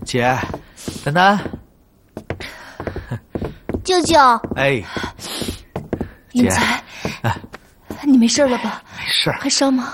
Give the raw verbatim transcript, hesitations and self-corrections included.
姐，丹丹， 舅舅， 哎， 英才， 哎， 你没事了吧？ 没事， 还伤吗？